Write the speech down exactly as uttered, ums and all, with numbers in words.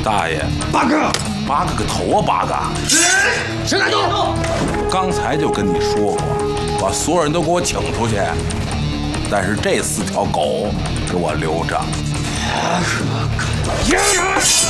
大爷， 八个， 八个个头啊，八个！ 谁敢动？ 刚才就跟你说过，把所有人都给我请出去。但是这四条狗给我留着。